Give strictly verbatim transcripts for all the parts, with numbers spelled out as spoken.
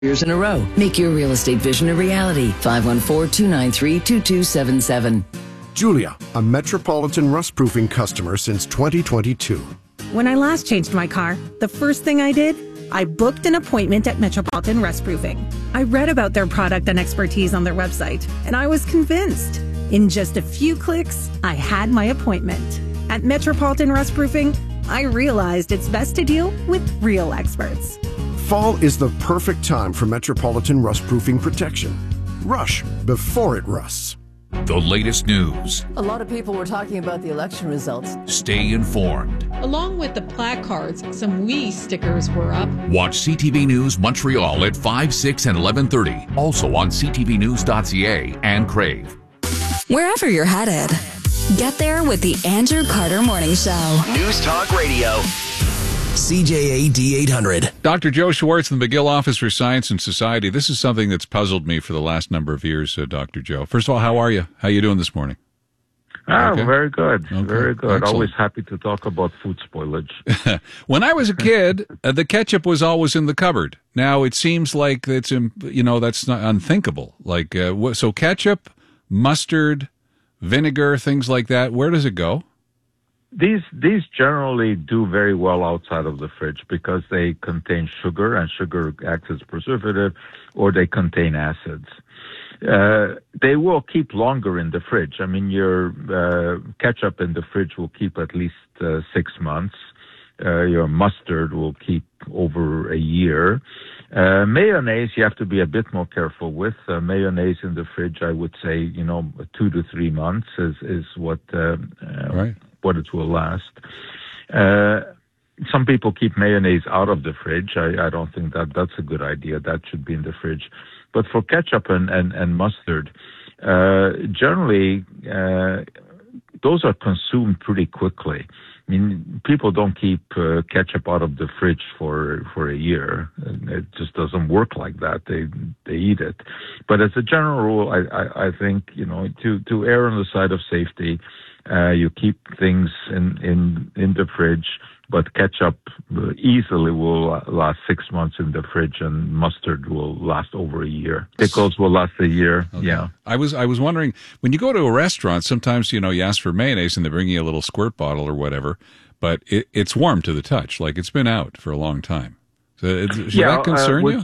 years in a row. Make your real estate vision a reality. five one four, two nine three, two two seven seven. Julia, a Metropolitan rust-proofing customer since twenty twenty-two. When I last changed my car, the first thing I did, I booked an appointment at Metropolitan Rust Proofing. I read about their product and expertise on their website, and I was convinced. In just a few clicks, I had my appointment. At Metropolitan Rust Proofing, I realized it's best to deal with real experts. Fall is the perfect time for Metropolitan rust-proofing protection. Rush before it rusts. The latest news. A lot of people were talking about the election results. Stay informed. Along with the placards, some We stickers were up. Watch C T V News Montreal at five, six, and eleven thirty. Also on c t v news dot c a and Crave. Wherever you're headed, get there with the Andrew Carter Morning Show. News Talk Radio. C J A D eight hundred. Doctor Joe Schwartz from the McGill Office for Science and Society. This is something that's puzzled me for the last number of years, uh, Doctor Joe. First of all, how are you? How are you doing this morning? Ah, Okay. very good. Okay. Very good. Excellent. Always happy to talk about food spoilage. When I was a kid, uh, the ketchup was always in the cupboard. Now it seems like it's, im- you know, that's not unthinkable. Like, uh, wh- so ketchup, mustard, vinegar, things like that, where does it go? These these generally do very well outside of the fridge because they contain sugar, and sugar acts as a preservative, or they contain acids. Uh, they will keep longer in the fridge. I mean, your uh, ketchup in the fridge will keep at least uh, six months. Uh, your mustard will keep over a year. Uh, mayonnaise, you have to be a bit more careful with. Uh, mayonnaise in the fridge, I would say, you know, two to three months is, is what, uh, uh, Right. what it will last. Uh, some people keep mayonnaise out of the fridge. I, I don't think that that's a good idea. That should be in the fridge. But for ketchup and, and, and mustard, uh, generally, uh, those are consumed pretty quickly. I mean, people don't keep uh, ketchup out of the fridge for for a year. It just doesn't work like that. They they eat it. But as a general rule, I, I, I think, you know, to, to err on the side of safety, uh, you keep things in, in, in the fridge, but ketchup easily will last six months in the fridge, and mustard will last over a year. Pickles will last a year. Okay. Yeah. I was I was wondering, when you go to a restaurant, sometimes, you know, you ask for mayonnaise and they bring you a little squirt bottle or whatever, but it, it's warm to the touch, like it's been out for a long time. So it, should Yeah, that concern uh, with- you?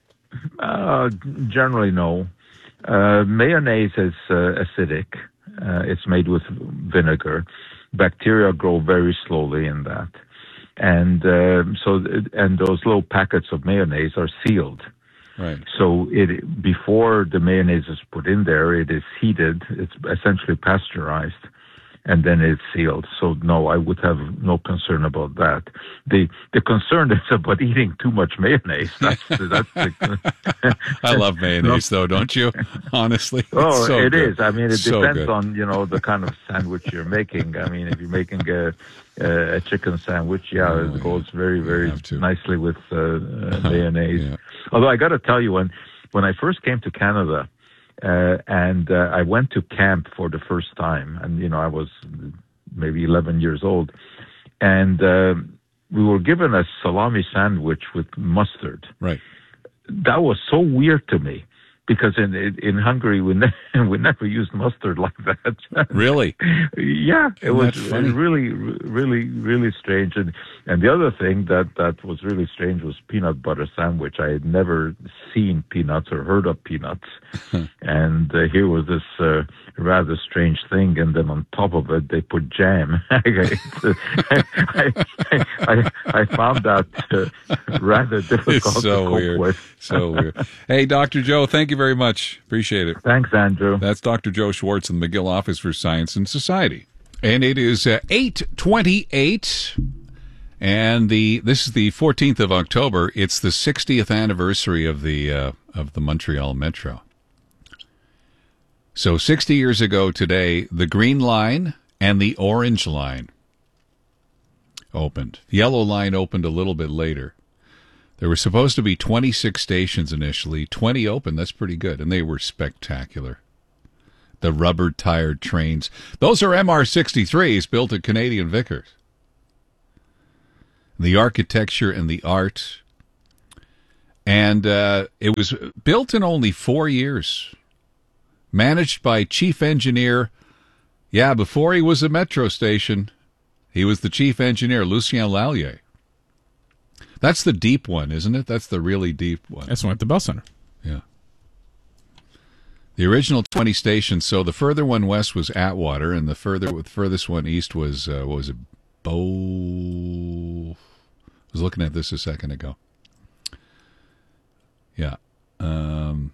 Uh, generally, no. Uh, mayonnaise is uh, acidic. Uh, it's made with vinegar. Bacteria grow very slowly in that. And uh, so, and those little packets of mayonnaise are sealed. Right. So it before the mayonnaise is put in there, it is heated. It's essentially pasteurized, and then it's sealed. So no, I would have no concern about that. The the concern is about eating too much mayonnaise. That's that's the, I love mayonnaise, though, don't you? Honestly, it's oh, so it good. is. I mean, it So depends good. on, you know, the kind of sandwich you're making. I mean, if you're making a a chicken sandwich, yeah, Oh, it yeah. goes very very have to. nicely with uh, uh, mayonnaise. Yeah. Although I got to tell you, when when I first came to Canada, uh, and uh, I went to camp for the first time, and you know, I was maybe eleven years old, and uh, we were given a salami sandwich with mustard. Right. That was so weird to me, because in in Hungary we ne- we never used mustard like that. Really? Yeah, it Isn't was that funny? really, really, really strange. And and the other thing that that was really strange was peanut butter sandwich. I had never seen peanuts or heard of peanuts, and uh, here was this uh, rather strange thing. And then on top of it, they put jam. It's, uh, I, I, I, I found that uh, rather difficult It's so to cope weird. with. So weird. Hey, Doctor Joe, thank you very much. Appreciate it. Thanks, Andrew. That's Doctor Joe Schwartz in the McGill Office for Science and Society. And it is uh, eight twenty-eight, and the this is the fourteenth of October. It's the sixtieth anniversary of the uh, of the Montreal Metro. So sixty years ago today, the Green Line and the Orange Line opened. The Yellow Line opened a little bit later. There were supposed to be twenty-six stations initially. twenty opened. That's pretty good, and they were spectacular. The rubber-tired trains. Those are M R sixty-threes built at Canadian Vickers. The architecture and the art. And uh, it was built in only four years. Managed by chief engineer. Yeah, before he was a metro station, he was the chief engineer, Lucien Lallier. That's the deep one, isn't it? That's the really deep one. That's one at the Bell Center. Yeah. The original twenty stations, so the further one west was Atwater, and the further the furthest one east was, uh, what was it, Bow... I was looking at this a second ago. Yeah. Um,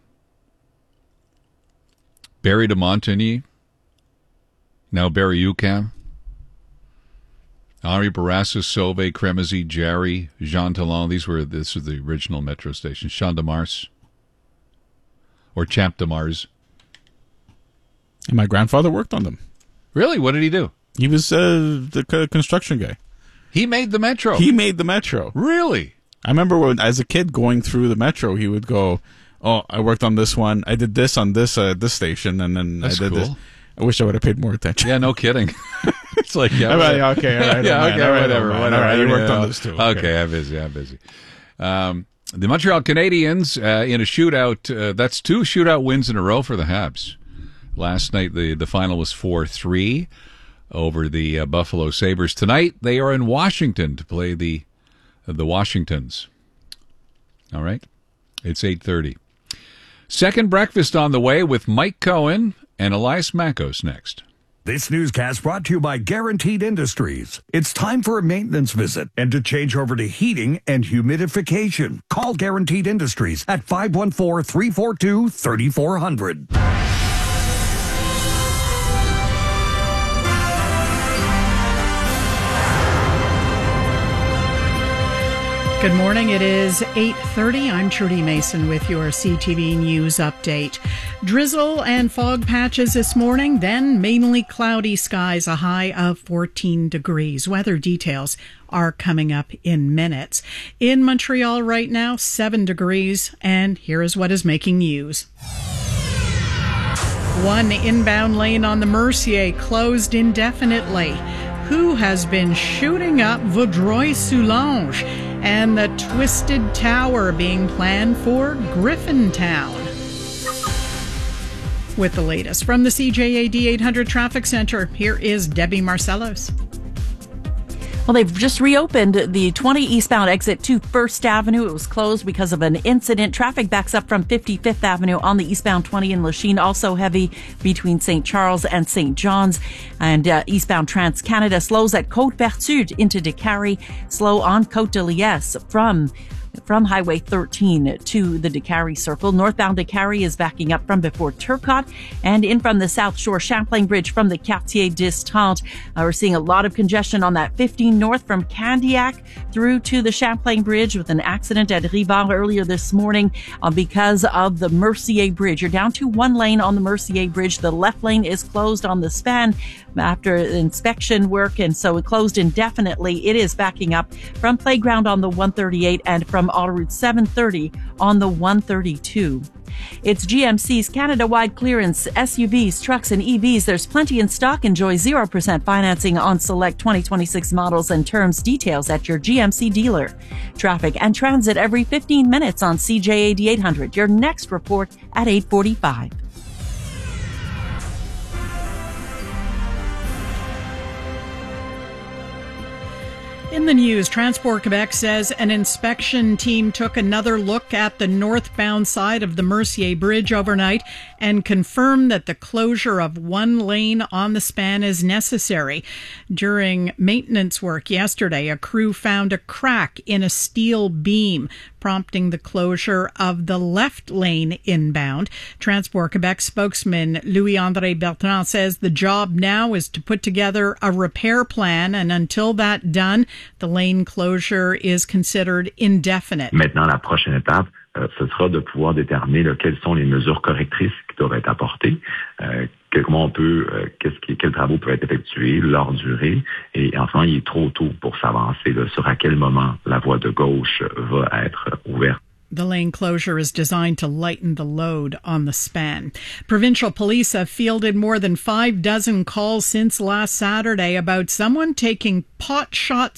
Barry de Montigny, now Barry UQAM. Henri Bourassa, Sauvé, Crémazie, Jarry, Jean Talon. These were this was the original metro station. Champ de Mars or Champ de Mars. And my grandfather worked on them. Really? What did he do? He was uh, the c- construction guy. He made the metro. He made the metro. Really? I remember when, as a kid, going through the metro, he would go, "Oh, I worked on this one. I did this on this uh, this station, and then That's I did cool. this." I wish I would have paid more attention. Yeah, no kidding. It's like, yeah, I'm like, okay, all right, yeah, all right, okay, all right, whatever, all right, whatever. all right, you worked Yeah, on this too. Okay, okay I'm busy, I'm busy. Um, the Montreal Canadiens uh, in a shootout. Uh, that's two shootout wins in a row for the Habs. Last night, the, the final was four three over the uh, Buffalo Sabres. Tonight, they are in Washington to play the uh, the Washingtons. All right? It's eight thirty. Second breakfast on the way with Mike Cohen and Elias Makos next. This newscast brought to you by Guaranteed Industries. It's time for a maintenance visit and to change over to heating and humidification. Call Guaranteed Industries at five one four, three four two, three four zero zero. Good morning. It is eight thirty. I'm Trudy Mason with your C T V News update. Drizzle and fog patches this morning, then mainly cloudy skies, a high of fourteen degrees. Weather details are coming up in minutes. In Montreal right now, seven degrees, and here is what is making news. One inbound lane on the Mercier closed indefinitely. Who has been shooting up Vaudreuil-Soulanges and the Twisted Tower being planned for Griffintown? With the latest from the C J A D eight hundred Traffic Center, here is Debbie Marcellos. Well, they've just reopened the twenty eastbound exit to First Avenue. It was closed because of an incident. Traffic backs up from fifty-fifth Avenue on the eastbound twenty in Lachine. Also heavy between Saint Charles and Saint John's. And uh, eastbound Trans-Canada slows at Côte-Vertude into Décarie. Slow on Côte-de-Liesse from from Highway thirteen to the Décarie Circle. Northbound Décarie is backing up from before Turcotte and in from the South Shore Champlain Bridge from the Quartier Distant. Uh, we're seeing a lot of congestion on that fifteen north from Candiac through to the Champlain Bridge with an accident at Rivard earlier this morning uh, because of the Mercier Bridge. You're down to one lane on the Mercier Bridge. The left lane is closed on the span after inspection work, and so it closed indefinitely. It is backing up from Playground on the one thirty-eight and from Autoroute seven thirty on the one thirty-two. It's G M C's Canada-wide clearance. S U Vs, trucks, and E Vs. There's plenty in stock. Enjoy zero percent financing on select twenty twenty-six models and terms. Details at your G M C dealer. Traffic and transit every fifteen minutes on C J A D eight hundred. Your next report at eight forty-five. In the news, Transport Quebec says an inspection team took another look at the northbound side of the Mercier Bridge overnight and confirmed that the closure of one lane on the span is necessary. During maintenance work yesterday, a crew found a crack in a steel beam, prompting the closure of the left lane inbound. Transport Quebec spokesman Louis-André Bertrand says the job now is to put together a repair plan, and until that's done, the lane closure is considered indefinite. Maintenant, la prochaine étape, euh, ce sera de pouvoir déterminer là, quelles sont les mesures correctrices qui doivent être apportées, euh, que, comment on peut, euh, qu'est-ce qui, quels travaux peuvent être effectués, leur durée, et enfin, il est trop tôt pour s'avancer là, sur à quel moment la voie de gauche va être ouverte. The lane closure is designed to lighten the load on the span. Provincial police have fielded more than five dozen calls since last Saturday about someone taking pot shots at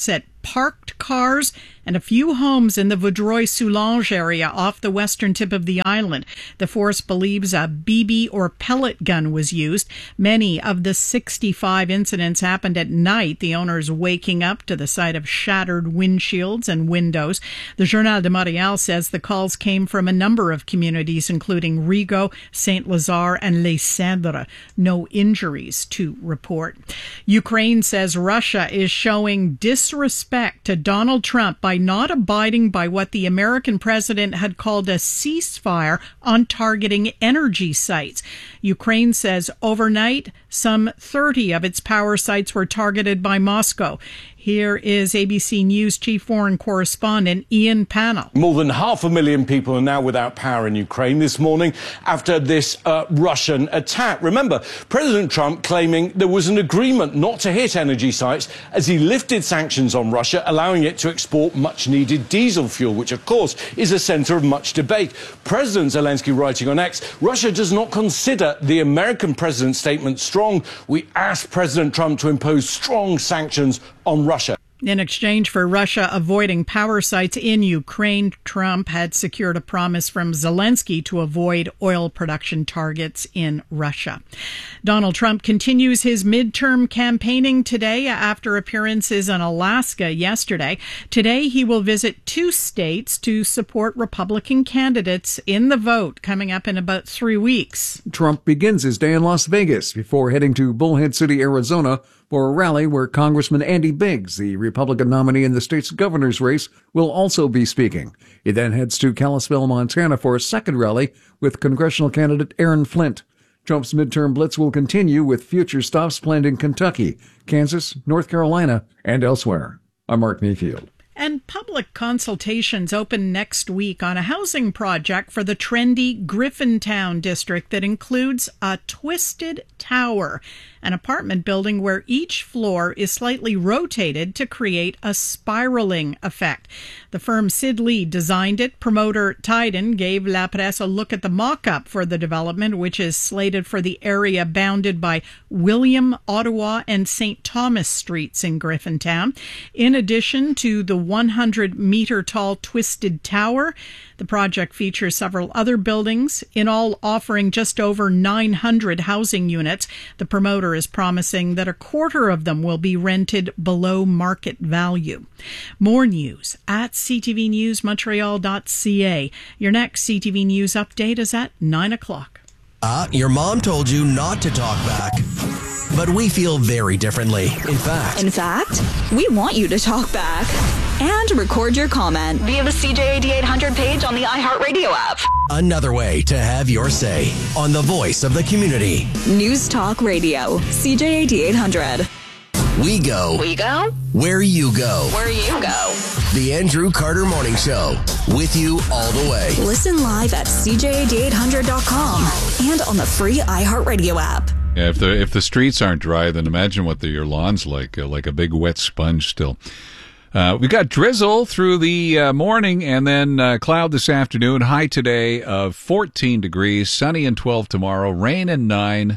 parked cars and a few homes in the Vaudreuil-Soulanges area off the western tip of the island. The force believes a B B or pellet gun was used. Many of the sixty-five incidents happened at night, the owners waking up to the sight of shattered windshields and windows. The Journal de Montréal says the calls came from a number of communities, including Rigaud, Saint-Lazare, and Les Cendres. No injuries to report. Ukraine says Russia is showing disrespect to Donald Trump by not abiding by what the American president had called a ceasefire on targeting energy sites. Ukraine says overnight, some thirty of its power sites were targeted by Moscow. Here is A B C News chief foreign correspondent Ian Pannell. More than half a million people are now without power in Ukraine this morning after this uh, Russian attack. Remember, President Trump claiming there was an agreement not to hit energy sites as he lifted sanctions on Russia, allowing it to export much-needed diesel fuel, which, of course, is a centre of much debate. President Zelensky writing on X, Russia does not consider the American president's statement strong. We ask President Trump to impose strong sanctions on Russia. In exchange for Russia avoiding power sites in Ukraine, Trump had secured a promise from Zelensky to avoid oil production targets in Russia. Donald Trump continues his midterm campaigning today after appearances in Alaska yesterday. Today, he will visit two states to support Republican candidates in the vote coming up in about three weeks. Trump begins his day in Las Vegas before heading to Bullhead City, Arizona, for a rally where Congressman Andy Biggs, the Republican nominee in the state's governor's race, will also be speaking. He then heads to Kalispell, Montana for a second rally with congressional candidate Aaron Flint. Trump's midterm blitz will continue with future stops planned in Kentucky, Kansas, North Carolina, and elsewhere. I'm Mark Mayfield. And public consultations open next week on a housing project for the trendy Griffintown district that includes a twisted tower, an apartment building where each floor is slightly rotated to create a spiraling effect. The firm Sid Lee designed it. Promoter Tyden gave La Presse a look at the mock-up for the development, which is slated for the area bounded by William, Ottawa, and Saint Thomas Streets in Griffintown. In addition to the one hundred meter tall twisted tower, the project features several other buildings, in all offering just over nine hundred housing units. The promoter is promising that a quarter of them will be rented below market value. More news at c t v news montreal dot c a. Your next C T V News update is at nine o'clock. Uh, your mom told you not to talk back. But we feel very differently. In fact. In fact, we want you to talk back and record your comment via the C J A D eight hundred page on the iHeartRadio app. Another way to have your say on the voice of the community. News Talk Radio, C J A D eight hundred. We go. We go? Where you go. Where you go. The Andrew Carter Morning Show. With you all the way. Listen live at c j a d eight hundred dot com and on the free iHeartRadio app. Yeah, if the if the streets aren't dry, then imagine what the, your lawn's like, uh, like a big wet sponge still. Uh, we got drizzle through the uh, morning and then uh, cloud this afternoon. High today of fourteen degrees, sunny and twelve tomorrow, rain and nine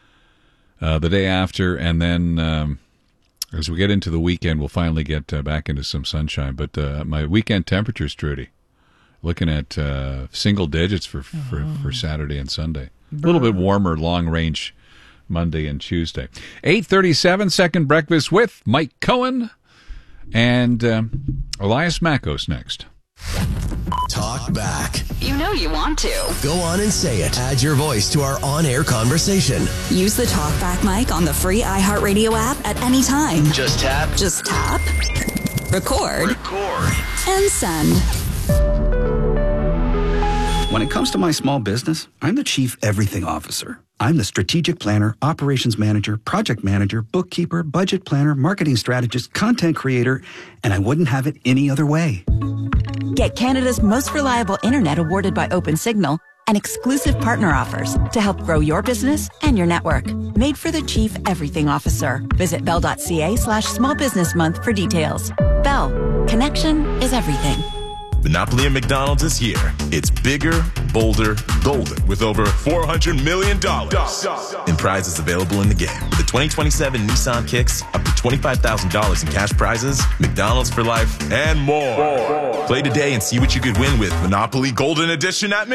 uh, the day after. And then um, as we get into the weekend, we'll finally get uh, back into some sunshine. But uh, my weekend temperatures, Trudy, looking at uh, single digits for, for, oh. for Saturday and Sunday. A little bit warmer, long range Monday and Tuesday. eight thirty-seven, second breakfast with Mike Cohen and um, Elias Makos next. Talk back. You know you want to. Go on and say it. Add your voice to our on-air conversation. Use the Talk Back mic on the free iHeartRadio app at any time. Just tap. Just tap. Record. Record. And send. When it comes to my small business, I'm the Chief Everything Officer. I'm the strategic planner, operations manager, project manager, bookkeeper, budget planner, marketing strategist, content creator, and I wouldn't have it any other way. Get Canada's most reliable internet awarded by OpenSignal and exclusive partner offers to help grow your business and your network. Made for the Chief Everything Officer. Visit bell.ca slash small business month for details. Bell. Connection is everything. Monopoly at McDonald's is here. It's bigger, bolder, golden, with over four hundred million dollars in prizes available in the game. With the twenty twenty-seven Nissan Kicks, up to twenty-five thousand dollars in cash prizes, McDonald's for life, and more. more. Play today and see what you could win with Monopoly Golden Edition at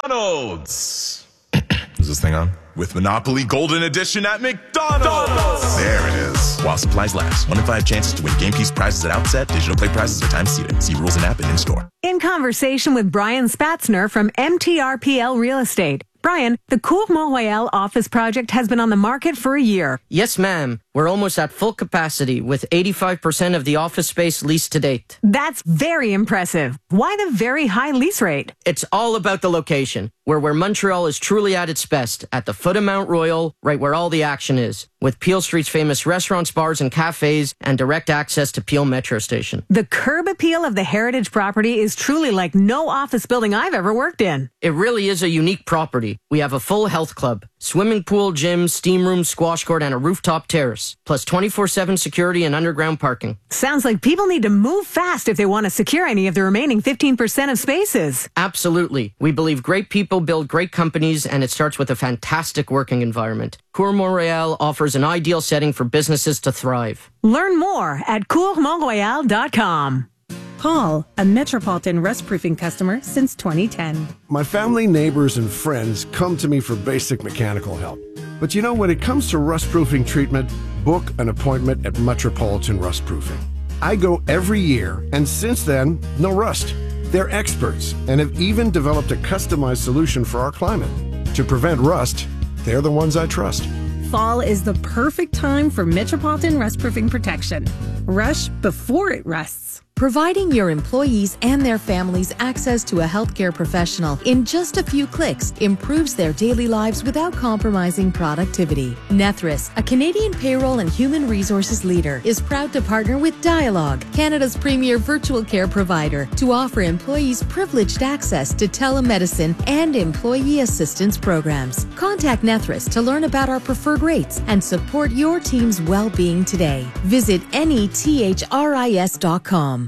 McDonald's. Is this thing on? With Monopoly Golden Edition at McDonald's. There it is. While supplies last. One in five chances to win game piece prizes at outset. Digital play prizes are time seated. See rules and app and in-store. In conversation with Brian Spatzner from M T R P L Real Estate. Brian, the Cour Mont-Royal office project has been on the market for a year. Yes, ma'am. We're almost at full capacity with eighty-five percent of the office space leased to date. That's very impressive. Why the very high lease rate? It's all about the location. We're where Montreal is truly at its best, at the foot of Mount Royal, right where all the action is, with Peel Street's famous restaurants, bars, and cafes, and direct access to Peel Metro Station. The curb appeal of the heritage property is truly like no office building I've ever worked in. It really is a unique property. We have a full health club, swimming pool, gym, steam room, squash court, and a rooftop terrace, plus twenty-four seven security and underground parking. Sounds like people need to move fast if they want to secure any of the remaining fifteen percent of spaces. Absolutely. We believe great people build great companies, and it starts with a fantastic working environment. Cour Mont-Royal offers an ideal setting for businesses to thrive. Learn more at cour mont royal dot com. Paul, a Metropolitan rust proofing customer since twenty ten. My family, neighbors, and friends come to me for basic mechanical help. But you know, when it comes to rust proofing treatment, book an appointment at Metropolitan Rust Proofing. I go every year, and since then, no rust. They're experts and have even developed a customized solution for our climate. To prevent rust, they're the ones I trust. Fall is the perfect time for Metropolitan rust proofing protection. Rush before it rusts. Providing your employees and their families access to a healthcare professional in just a few clicks improves their daily lives without compromising productivity. Nethris, a Canadian payroll and human resources leader, is proud to partner with Dialogue, Canada's premier virtual care provider, to offer employees privileged access to telemedicine and employee assistance programs. Contact Nethris to learn about our preferred rates and support your team's well-being today. Visit N E T H R I S dot com.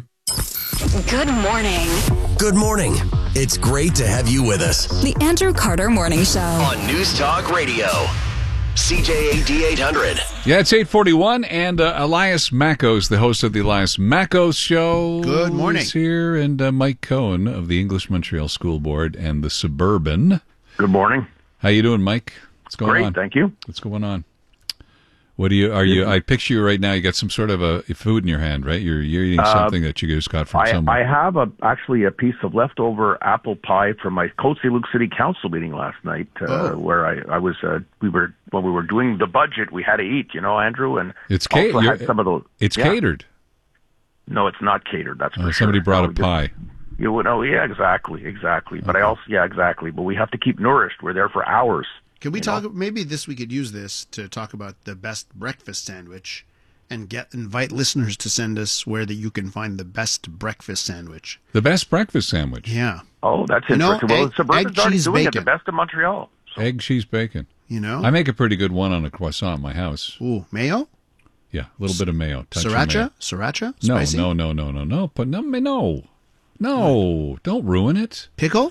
Good morning. Good morning. It's great to have you with us. The Andrew Carter Morning Show. On News Talk Radio. C J A D eight hundred. Yeah, it's eight forty-one, and uh, Elias Mackos, the host of the Elias Mackos Show. Good morning. Is here, and uh, Mike Cohen of the English Montreal School Board and the Suburban. Good morning. How you doing, Mike? What's going Great, on? Thank you. What's going on? What do you, are you, I picture you right now, you got some sort of a food in your hand, right? You're, you're eating something uh, that you just got from I, somewhere. I have a, actually a piece of leftover apple pie from my Côte Saint-Luc City Council meeting last night, uh, oh. where I, I was, uh, we were, when we were doing the budget, we had to eat, you know, Andrew, and it's also catered. had some of those. It's yeah. catered. No, it's not catered, that's for oh, Somebody sure. brought no, a pie. Just, you know, yeah, exactly, exactly. But okay. I also, yeah, exactly. But we have to keep nourished. We're there for hours. Can we talk? Know? Maybe this we could use this to talk about the best breakfast sandwich, and get invite listeners to send us where that you can find the best breakfast sandwich. The best breakfast sandwich. Yeah. Oh, that's you interesting. Know, well, egg, Suburban's egg, already cheese, doing bacon. it. The best of Montreal. So. Egg, cheese, bacon. You know, I make a pretty good one on a croissant at my house. Ooh, mayo. Yeah, a little bit of mayo. Touch Sriracha, mayo. Sriracha. No, Spicy? no, no, no, no, no. But no, no, no. Don't ruin it. Pickle.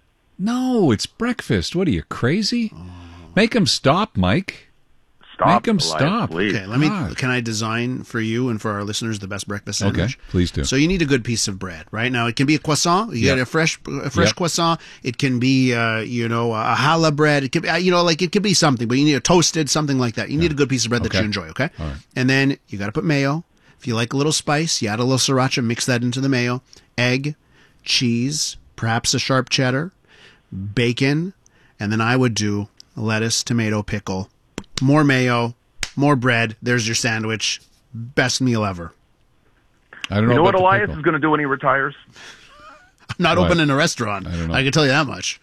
No, it's breakfast. What are you, crazy? Oh. Make them stop, Mike. Stop. Make them Elias, stop. Please. Okay, let me. Can I design for you and for our listeners the best breakfast sandwich? Okay, please do. So you need a good piece of bread, right? Now it can be a croissant. You yep. get a fresh, a fresh yep. croissant. It can be, uh, you know, a challah bread. It can, be, you know, like it could be something, but you need a toasted something like that. You need yeah. a good piece of bread okay. that you enjoy. Okay. All right. And then you got to put mayo. If you like a little spice, you add a little sriracha. Mix that into the mayo. Egg, cheese, perhaps a sharp cheddar, bacon, and then I would do lettuce, tomato, pickle, more mayo, more bread. There's your sandwich. Best meal ever. I don't know. You know what Elias pickle. is going to do when he retires? I'm not what? opening a restaurant. I don't know. I can tell you that much.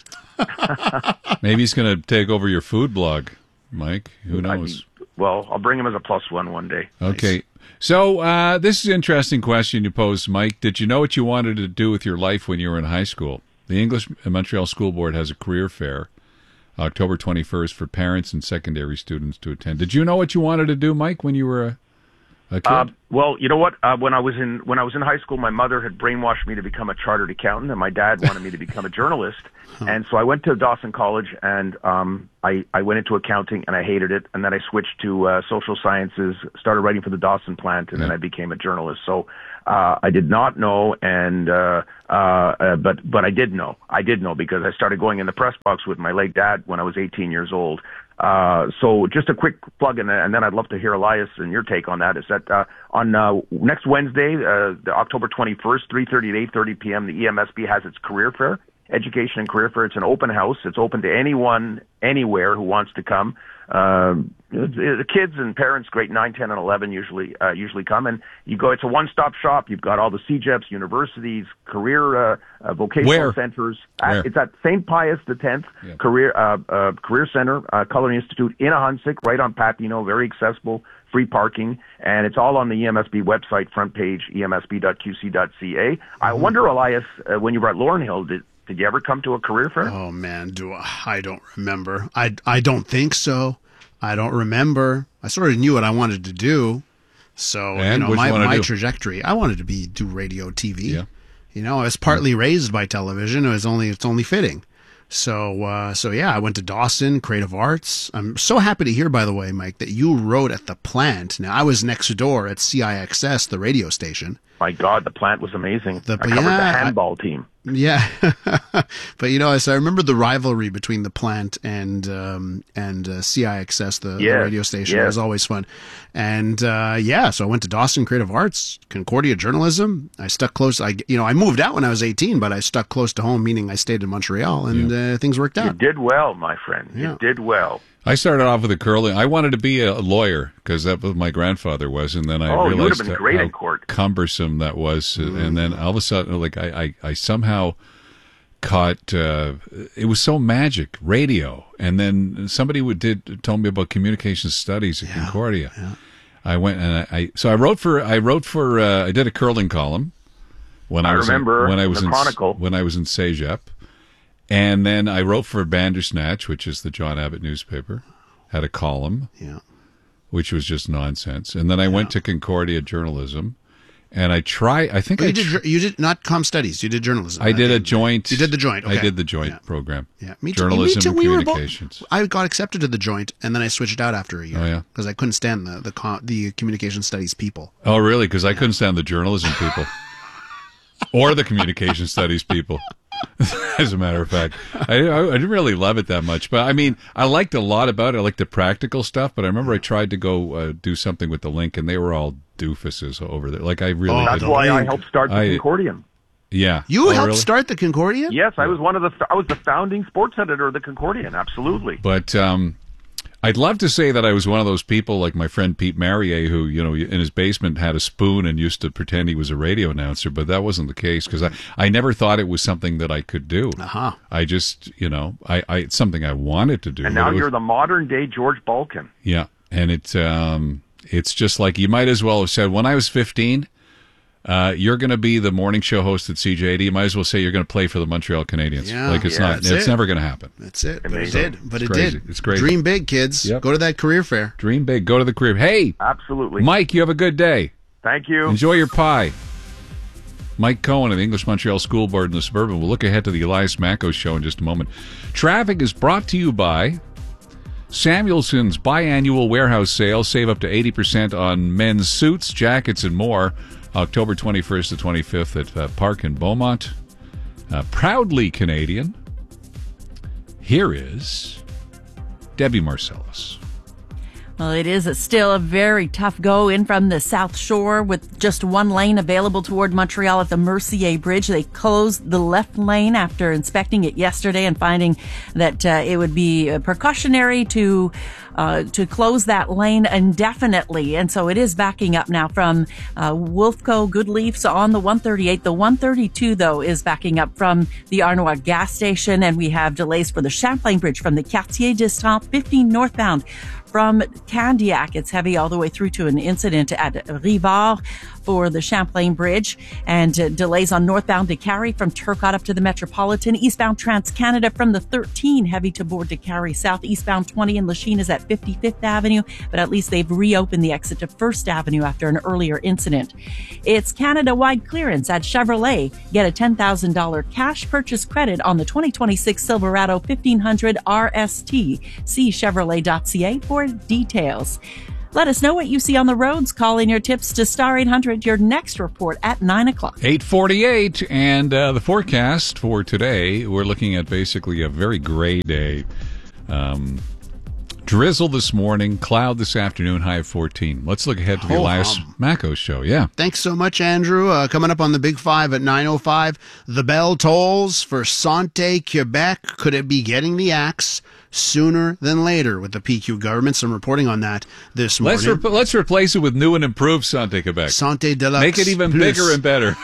Maybe he's going to take over your food blog, Mike. Who knows? I mean, well, I'll bring him as a plus one one day. Okay. Nice. So uh, this is an interesting question you posed, Mike. Did you know what you wanted to do with your life when you were in high school? The English Montreal School Board has a career fair October twenty-first for parents and secondary students to attend. Did you know what you wanted to do, Mike, when you were a, a kid? Uh, well, you know what? Uh, when I was in when I was in high school, my mother had brainwashed me to become a chartered accountant, and my dad wanted me to become a journalist. And so I went to Dawson College, and um, I, I went into accounting, and I hated it. And then I switched to uh, social sciences, started writing for the Dawson plant, and yeah. then I became a journalist. So uh, I did not know, and uh, uh, uh, but but I did know. I did know because I started going in the press box with my late dad when I was eighteen years old. Uh, so just a quick plug, and, and then I'd love to hear Elias and your take on that. Is that uh, on uh, next Wednesday, uh, the October twenty-first, three thirty to eight thirty p.m., the E M S B has its career fair, education and career fair. It's an open house. It's open to anyone, anywhere who wants to come. Um, the kids and parents, grade nine, ten, and eleven usually uh, usually come, and you go. It's a one-stop shop. You've got all the C J E Ps, universities, career uh, uh, vocational Where? centers. Where? At, it's at Saint Pius the Tenth Yeah. Career uh, uh, Career Center, uh, Culinary Institute in Ahuntsic, right on Papineau. Very accessible, free parking, and it's all on the E M S B website, front page, E M S B dot Q C dot C A. Mm-hmm. I wonder, Elias, uh, when you were at Laurenhill, did did you ever come to a career fair? Oh man, do I, I don't remember. I I don't think so. I don't remember. I sort of knew what I wanted to do. So, And you know, what my, you wanna my do? trajectory, I wanted to be do radio, T V. Yeah. You know, I was partly raised by television. It was only it's only fitting. So uh, so yeah, I went to Dawson, Creative Arts. I'm so happy to hear, by the way, Mike, that you wrote at the plant. Now, I was next door at C I X S, the radio station. My God, the plant was amazing. The- I covered yeah, the I- handball team. Yeah, but you know, so I remember the rivalry between the plant and um, and uh, C I X S, the, the Yes, radio station. It yes. was always fun, and uh, yeah, so I went to Dawson Creative Arts, Concordia Journalism. I stuck close. I you know I moved out when I was eighteen, but I stuck close to home, meaning I stayed in Montreal, and uh, things worked You out. did well, my friend. Yeah. You did well. I started off with a curling. I wanted to be a lawyer because that's what my grandfather was, and then I Oh, you would realized have been how- great how in court. cumbersome that was. And then all of a sudden, like I, I, I somehow caught. Uh, it was so magic, radio, and then somebody would did told me about communication studies at Concordia. I went and I, I so I wrote for I wrote for uh, I did a curling column when I, I was remember in, when I was the in Chronicle. when I was in C J E P. And then I wrote for Bandersnatch, which is the John Abbott newspaper, had a column, yeah, which was just nonsense. And then I went to Concordia Journalism, and I try. I think Well, I you did tr- jour- you did not comm studies. You did journalism. I did Okay. a joint. You did the joint. Okay. I did the joint program. Yeah, me too. Journalism me too. and We were both- communications. I got accepted to the joint, and then I switched out after a year. Oh, yeah? because I couldn't stand the the co- the communication studies people. Oh, really? Because I couldn't stand the journalism people or the communication studies people. As a matter of fact, I, I, I didn't really love it that much, but I mean, I liked a lot about it. I liked the practical stuff, but I remember I tried to go uh, do something with the link, and they were all doofuses over there. Like I really, Oh, that's didn't- why I helped start the I- Concordian. Yeah, You Oh, helped really? start the Concordian? Yes, I was one of the. I was the founding sports editor of the Concordian. Absolutely. But um, I'd love to say that I was one of those people like my friend Pete Marier, who, you know, in his basement had a spoon and used to pretend he was a radio announcer, but that wasn't the case because I, I never thought it was something that I could do. Uh-huh. I just, you know, I, I it's something I wanted to do. And but now it was- you're the modern day George Balkan. Yeah, and it's um, it's just like you might as well have said when I was fifteen, uh, you're going to be the morning show host at C J A D. You might as well say you're going to play for the Montreal Canadiens. Yeah, like it's yeah, not, that's it's it. never going to happen. That's it. But it Amazing. did. But It's it crazy. did. It's crazy. Dream big, kids. Yep. Go to that career fair. Dream big. Go to the career. Hey, Absolutely. Mike, you have a good day. Thank you. Enjoy your pie. Mike Cohen of the English Montreal School Board in the Suburban. We'll look ahead to the Elias Macco show in just a moment. Traffic is brought to you by Samuelson's biannual warehouse sale. Save up to eighty percent on men's suits, jackets, and more. October twenty-first to twenty-fifth at uh, Park in Beaumont. Uh, proudly Canadian. Here is Debbie Marcellus. Well, it is a still a very tough go in from the South Shore with just one lane available toward Montreal at the Mercier Bridge. They closed the left lane after inspecting it yesterday and finding that uh, it would be uh, precautionary to uh, to close that lane indefinitely. And so it is backing up now from uh, Wolfco Goodleaf's on the one thirty-eight. The one thirty-two, though, is backing up from the Arnois gas station. And we have delays for the Champlain Bridge from the Quartier d'Estaing fifteen northbound from Candiac. It's heavy all the way through to an incident at Rivard for the Champlain Bridge, and uh, delays on northbound Décarie from Turcotte up to the Metropolitan. Eastbound Trans-Canada from the thirteen, heavy to board Décarie South. Eastbound twenty in Lachine is at fifty-fifth Avenue, but at least they've reopened the exit to First Avenue after an earlier incident. It's Canada-wide clearance at Chevrolet. Get a ten thousand dollars cash purchase credit on the twenty twenty-six Silverado fifteen hundred R S T. See Chevrolet dot C A for details. Let us know what you see on the roads. Call in your tips to Star eight hundred, your next report at nine o'clock. eight forty-eight, and uh, the forecast for today, we're looking at basically a very gray day. Um, drizzle this morning, cloud this afternoon, high of fourteen. Let's look ahead to the Ho Elias hum. Macco show. Yeah. Thanks so much, Andrew. Uh, coming up on the Big Five at nine oh five, the bell tolls for Santé Quebec. Could it be getting the axe sooner than later with the P Q government? Some reporting on that this morning. Let's, re- let's replace it with new and improved Santé Quebec. Santé Deluxe. Make it even Plus. bigger and better.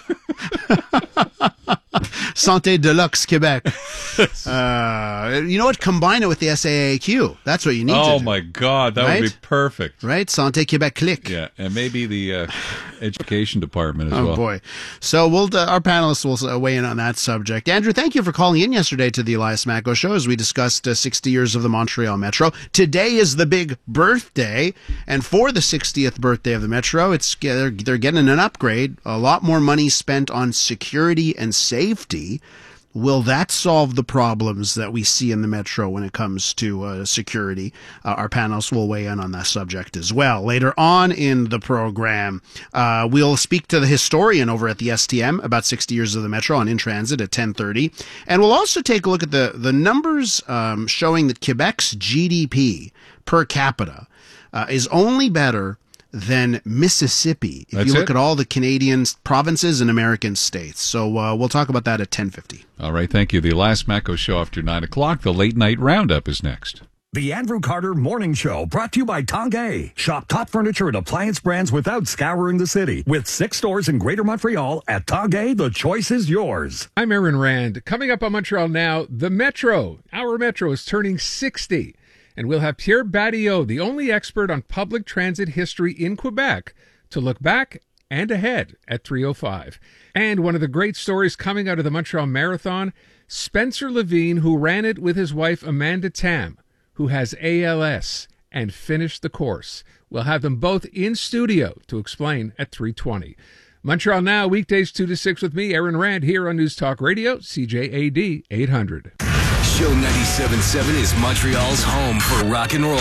Santé Deluxe Quebec. Uh, you know what? Combine it with the S A A Q. That's what you need Oh, to do. my God. That Right? would be perfect. Right? Santé Quebec Click. Yeah, and maybe the uh, education department as Oh well. boy! So we'll uh, our panelists will uh, weigh in on that subject. Andrew, thank you for calling in yesterday to the Elias Macco show as we discussed uh, sixty years of the Montreal Metro. Today is the big birthday, and for the sixtieth birthday of the Metro, it's they're, they're getting an upgrade. A lot more money spent on security and safety. Will that solve the problems that we see in the Metro when it comes to uh, security? Uh, our panelists will weigh in on that subject as well. Later on in the program, uh, we'll speak to the historian over at the S T M about sixty years of the Metro on In Transit at ten thirty. And we'll also take a look at the, the numbers um, showing that Quebec's G D P per capita uh, is only better than Mississippi, if That's you look it? at all the Canadian provinces and American states. So uh, we'll talk about that at ten fifty. All right, thank you. The Elias Macco show after nine o'clock. The late night roundup is next. The Andrew Carter Morning Show, brought to you by Tanguay. Shop top furniture and appliance brands without scouring the city. With six stores in Greater Montreal, at Tanguay, the choice is yours. I'm Aaron Rand. Coming up on Montreal Now, the Metro. Our Metro is turning sixty. And we'll have Pierre Badillot, the only expert on public transit history in Quebec, to look back and ahead at three oh five. And one of the great stories coming out of the Montreal Marathon, Spencer Levine, who ran it with his wife Amanda Tam, who has A L S and finished the course. We'll have them both in studio to explain at three twenty. Montreal Now, weekdays two to six with me, Aaron Rand, here on News Talk Radio, C J A D eight hundred. Show ninety-seven point seven is Montreal's home for rock and roll.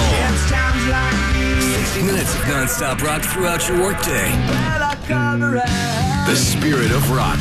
sixty minutes of non-stop rock throughout your workday. The spirit of rock.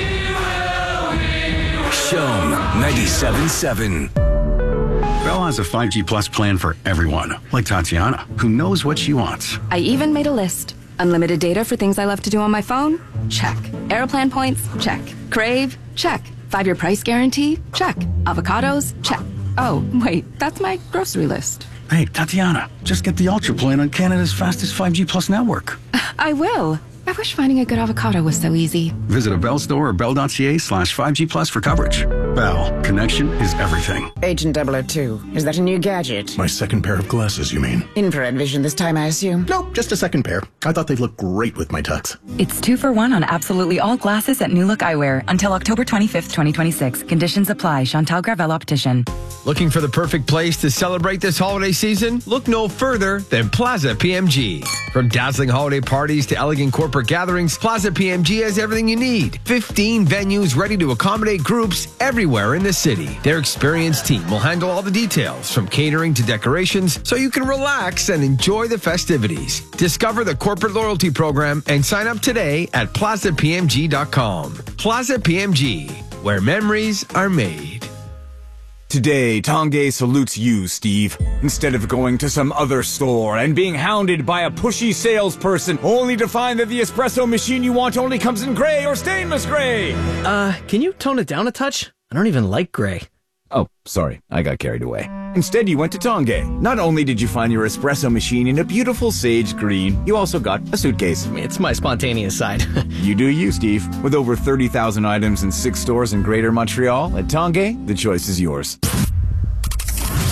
Show ninety-seven point seven. Bell has a five G Plus plan for everyone, like Tatiana, who knows what she wants. I even made a list. Unlimited data for things I love to do on my phone? Check. Aeroplan points? Check. Crave? Check. Five-year price guarantee? Check. Avocados? Check. Oh, wait, that's my grocery list. Hey, Tatiana, just get the Ultra plan on Canada's fastest five G Plus network. I will. I wish finding a good avocado was so easy. Visit a Bell store or bell.ca slash 5G Plus for coverage. Bell, connection is everything. Agent double oh two, is that a new gadget? My second pair of glasses, you mean? Infrared vision this time, I assume? Nope, just a second pair. I thought they'd look great with my tux. It's two for one on absolutely all glasses at New Look Eyewear until October twenty-fifth, twenty twenty-six. Conditions apply. Chantal Gravel Optician. Looking for the perfect place to celebrate this holiday season? Look no further than Plaza P M G. From dazzling holiday parties to elegant corporate gatherings, Plaza P M G has everything you need. fifteen venues ready to accommodate groups everywhere in the city. Their experienced team will handle all the details, from catering to decorations, so you can relax and enjoy the festivities. Discover the corporate loyalty program and sign up today at plaza p m g dot com. Plaza P M G, where memories are made. Today, Tanguay salutes you, Steve. Instead of going to some other store and being hounded by a pushy salesperson only to find that the espresso machine you want only comes in gray or stainless gray. Uh, can you tone it down a touch? I don't even like gray. Oh, sorry, I got carried away. Instead, you went to Tanguay. Not only did you find your espresso machine in a beautiful sage green, you also got a suitcase. It's my spontaneous side. You do you, Steve. With over thirty thousand items in six stores in Greater Montreal, at Tanguay, the choice is yours.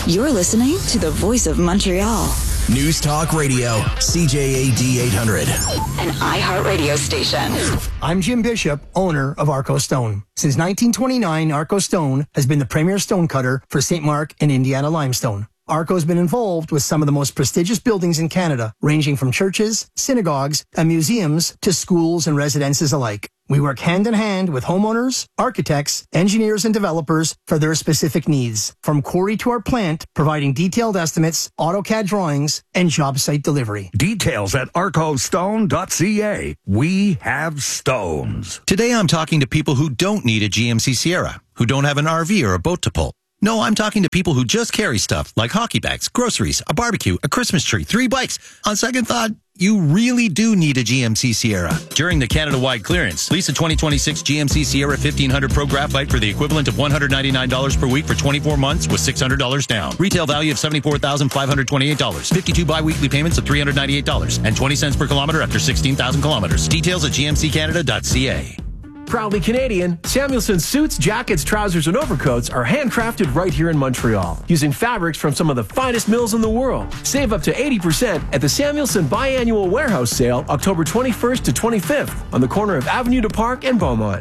You're listening to the voice of Montreal. News Talk Radio, C J A D eight hundred. An iHeartRadio station. I'm Jim Bishop, owner of Arco Stone. Since nineteen twenty-nine, Arco Stone has been the premier stone cutter for Saint Mark and Indiana limestone. Arco's been involved with some of the most prestigious buildings in Canada, ranging from churches, synagogues, and museums to schools and residences alike. We work hand in hand with homeowners, architects, engineers, and developers for their specific needs, from quarry to our plant, providing detailed estimates, AutoCAD drawings, and job site delivery. Details at arco stone dot c a. We have stones. Today I'm talking to people who don't need a G M C Sierra, who don't have an R V or a boat to pull. No, I'm talking to people who just carry stuff like hockey bags, groceries, a barbecue, a Christmas tree, three bikes. On second thought, you really do need a G M C Sierra. During the Canada-wide clearance, lease a twenty twenty-six G M C Sierra fifteen hundred Pro Graphite for the equivalent of one hundred ninety-nine dollars per week for twenty-four months with six hundred dollars down. Retail value of seventy-four thousand five hundred twenty-eight dollars. fifty-two bi-weekly payments of three hundred ninety-eight dollars and twenty cents per kilometer after sixteen thousand kilometers. Details at g m c canada dot c a. Proudly Canadian, Samuelson suits, jackets, trousers, and overcoats are handcrafted right here in Montreal, using fabrics from some of the finest mills in the world. Save up to eighty percent at the Samuelson Biannual Warehouse Sale, October twenty-first to twenty-fifth, on the corner of Avenue de Parc and Beaumont.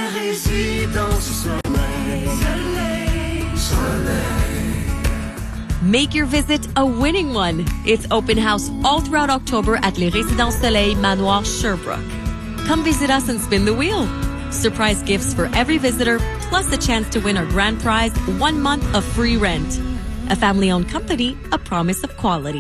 Make your visit a winning one. It's open house all throughout October at Les Résidences Soleil Manoir Sherbrooke. Come visit us and spin the wheel. Surprise gifts for every visitor, plus a chance to win our grand prize, one month of free rent. A family-owned company, a promise of quality.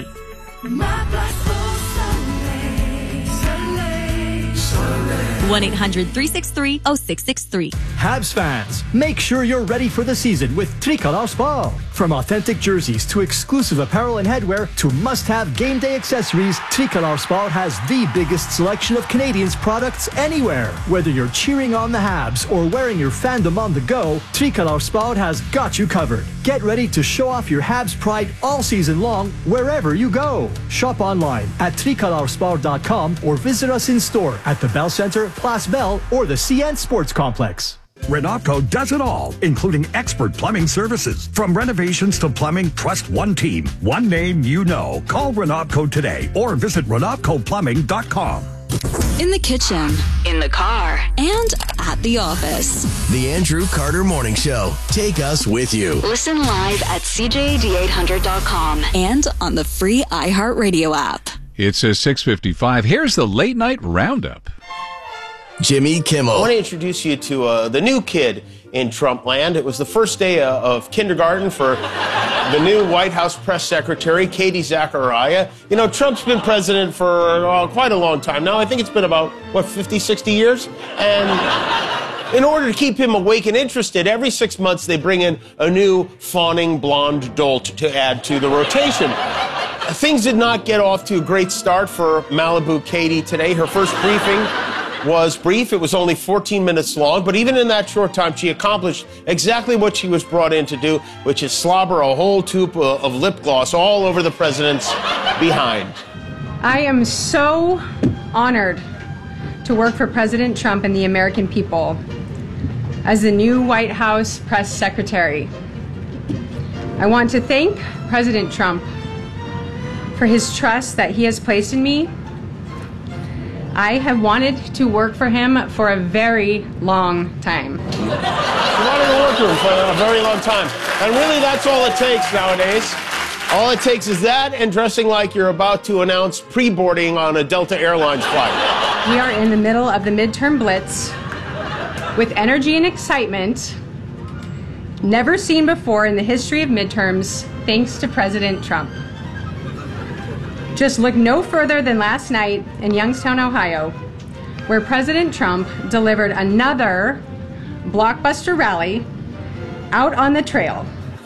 one eight hundred three six three oh six six three. Habs fans, make sure you're ready for the season with Tricolor Sport. From authentic jerseys to exclusive apparel and headwear to must-have game day accessories, Tricolor Sport has the biggest selection of Canadians' products anywhere. Whether you're cheering on the Habs or wearing your fandom on the go, Tricolor Sport has got you covered. Get ready to show off your Habs pride all season long wherever you go. Shop online at tricolor sport dot com or visit us in store at the Bell Center, Place Bell, or the C N Sports Complex. Renopco does it all, including expert plumbing services. From renovations to plumbing, trust one team, one name you know. Call Renopco today or visit renopco plumbing dot com. In the kitchen, in the car, and at the office. The Andrew Carter Morning Show. Take us with you. Listen live at c j a d eight hundred dot com and on the free iHeartRadio app. It's a six fifty-five. Here's the late night roundup. Jimmy Kimmel. I want to introduce you to uh, the new kid in Trump land. It was the first day uh, of kindergarten for the new White House press secretary, Katie Zachariah. You know, Trump's been president for uh, quite a long time now. I think it's been about, what, fifty, sixty years? And in order to keep him awake and interested, every six months they bring in a new fawning blonde dolt to add to the rotation. Things did not get off to a great start for Malibu Katie today. Her first briefing was brief. It was only fourteen minutes long, but even in that short time, she accomplished exactly what she was brought in to do, which is slobber a whole tube of lip gloss all over the president's behind. I am so honored to work for President Trump and the American people as the new White House press secretary. I want to thank President Trump for his trust that he has placed in me. I have wanted to work for him for a very long time. You wanted to work for him for a very long time. And really, that's all it takes nowadays. All it takes is that and dressing like you're about to announce pre-boarding on a Delta Airlines flight. We are in the middle of the midterm blitz with energy and excitement never seen before in the history of midterms, thanks to President Trump. Just look no further than last night in Youngstown, Ohio, where President Trump delivered another blockbuster rally out on the trail.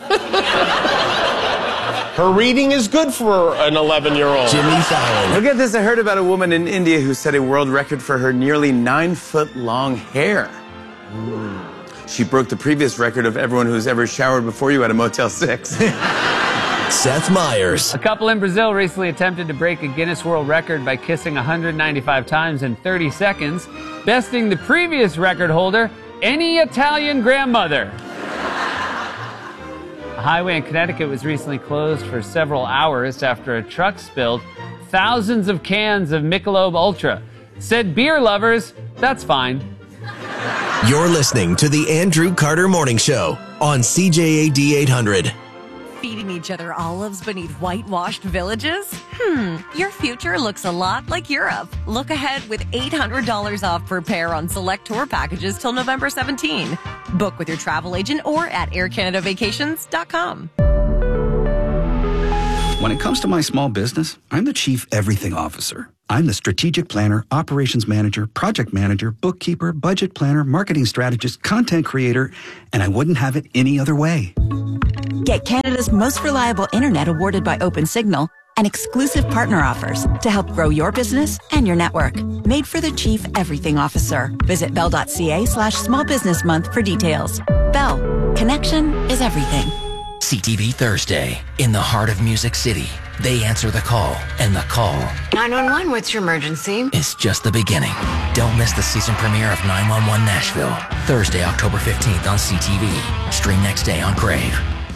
Her reading is good for an eleven-year-old. Jimmy Fallon. Look at this. I heard about a woman in India who set a world record for her nearly nine-foot-long hair. Mm. She broke the previous record of everyone who's ever showered before you at a Motel six. Seth Meyers. A couple in Brazil recently attempted to break a Guinness World Record by kissing one hundred ninety-five times in thirty seconds, besting the previous record holder, any Italian grandmother. A highway in Connecticut was recently closed for several hours after a truck spilled thousands of cans of Michelob Ultra. Said beer lovers, that's fine. You're listening to the Andrew Carter Morning Show on C J A D eight hundred. Feeding each other olives beneath whitewashed villages? Hmm, your future looks a lot like Europe. Look ahead with eight hundred dollars off per pair on select tour packages till November seventeenth. Book with your travel agent or at air canada vacations dot com. When it comes to my small business, I'm the chief everything officer. I'm the strategic planner, operations manager, project manager, bookkeeper, budget planner, marketing strategist, content creator, and I wouldn't have it any other way. Get Canada's most reliable internet awarded by OpenSignal and exclusive partner offers to help grow your business and your network. Made for the Chief Everything Officer. Visit bell.ca slash small business month for details. Bell. Connection is everything. C T V Thursday. In the heart of Music City. They answer the call, and the call nine one one, what's your emergency? is just the beginning. Don't miss the season premiere of nine one one Nashville. Thursday, October fifteenth on C T V. Stream next day on Crave.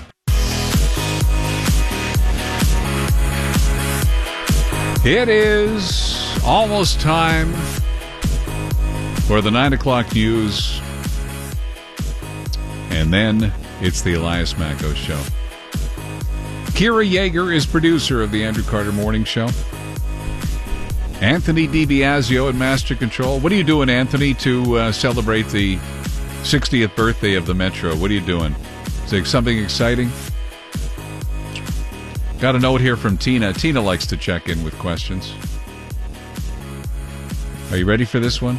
It is almost time for the nine o'clock news. And then it's the Elias Macko Show. Kira Yeager is producer of the Andrew Carter Morning Show. Anthony DiBiasio at Master Control. What are you doing, Anthony, to uh, celebrate the sixtieth birthday of the Metro? What are you doing? Is it something exciting? Got a note here from Tina. Tina likes to check in with questions. Are you ready for this one?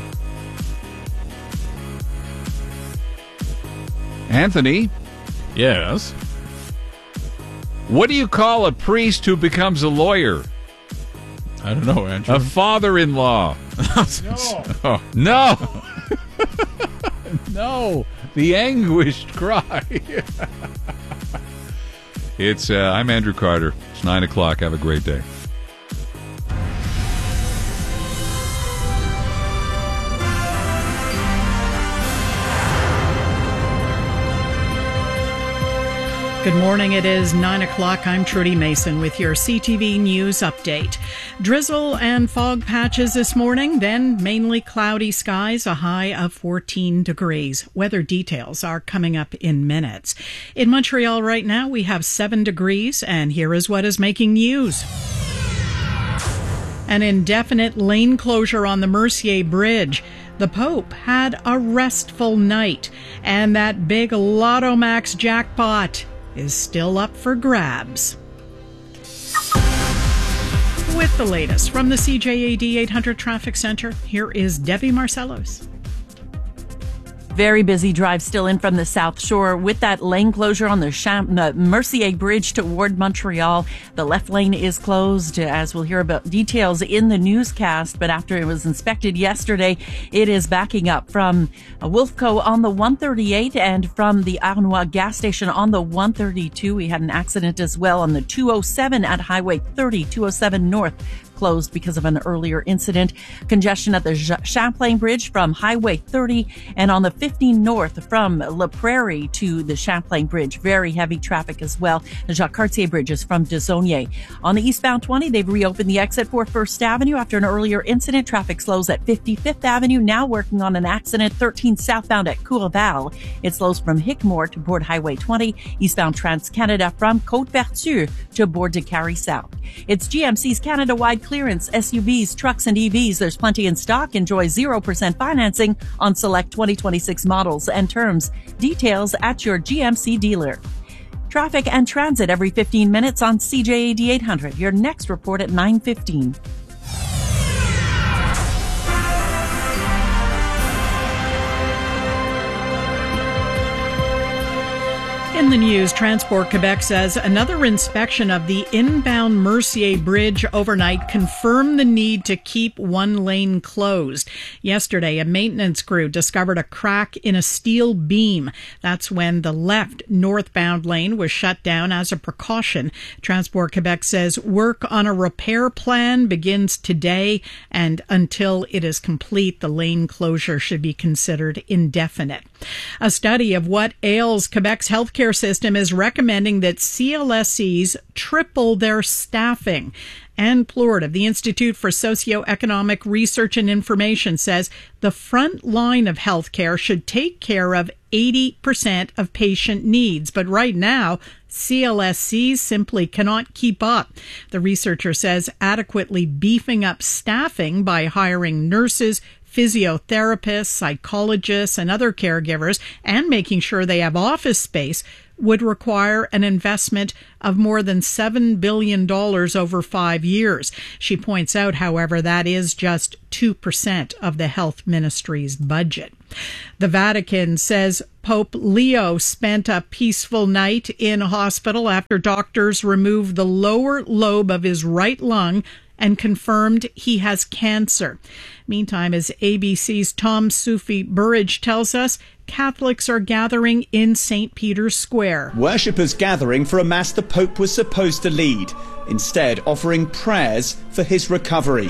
Anthony? Yes? What do you call a priest who becomes a lawyer? I don't know, Andrew. A father-in-law. No. Oh, no. No. The anguished cry. It's, uh, I'm Andrew Carter. It's nine o'clock. Have a great day. Good morning. It is nine o'clock. I'm Trudy Mason with your C T V News update. Drizzle and fog patches this morning, then mainly cloudy skies, a high of fourteen degrees. Weather details are coming up in minutes. In Montreal right now, we have seven degrees, and here is what is making news. An indefinite lane closure on the Mercier Bridge. The Pope had a restful night, and that big Lotto Max jackpot is still up for grabs. With the latest from the C J A D eight hundred Traffic Center, here is Debbie Marcellos. Very busy drive still in from the South Shore with that lane closure on the, Cham- the Mercier Bridge toward Montreal. The left lane is closed, as we'll hear about details in the newscast. But after it was inspected yesterday, it is backing up from Wolfco on the one thirty-eight and from the Arnois gas station on the one thirty-two. We had an accident as well on the two oh seven at Highway thirty, two oh seven North. Closed because of an earlier incident. Congestion at the Champlain Bridge from Highway thirty and on the fifteen North from La Prairie to the Champlain Bridge. Very heavy traffic as well. The Jacques Cartier Bridge is from Desaulniers. On the eastbound twenty, they've reopened the exit for First Avenue after an earlier incident. Traffic slows at fifty-fifth Avenue, now working on an accident. thirteen southbound at Courval. It slows from Hickmore to board Highway twenty. Eastbound Trans-Canada from Côte-Vertu to board to Carrie South. It's G M C's Canada-wide clearance, S U Vs, trucks, and E Vs. There's plenty in stock. Enjoy zero percent financing on select twenty twenty-six models and terms. Details at your G M C dealer. Traffic and transit every fifteen minutes on C J A D eight hundred. Your next report at nine fifteen. In the news, Transport Quebec says another inspection of the inbound Mercier Bridge overnight confirmed the need to keep one lane closed. Yesterday, a maintenance crew discovered a crack in a steel beam. That's when the left northbound lane was shut down as a precaution. Transport Quebec says work on a repair plan begins today, and until it is complete, the lane closure should be considered indefinite. A study of what ails Quebec's healthcare system is recommending that C L S Es triple their staffing. Anne Plourde of the Institute for Socioeconomic Research and Information says the front line of healthcare should take care of eighty percent of patient needs. But right now, C L S Es simply cannot keep up. The researcher says adequately beefing up staffing by hiring nurses, physiotherapists, psychologists, and other caregivers, and making sure they have office space would require an investment of more than seven billion dollars over five years. She points out, however, that is just two percent of the health ministry's budget. The Vatican says Pope Leo spent a peaceful night in hospital after doctors removed the lower lobe of his right lung and confirmed he has cancer. Meantime, as A B C's Tom Sufi Burridge tells us, Catholics are gathering in Saint Peter's Square. Worshippers gathering for a mass the Pope was supposed to lead, instead offering prayers for his recovery.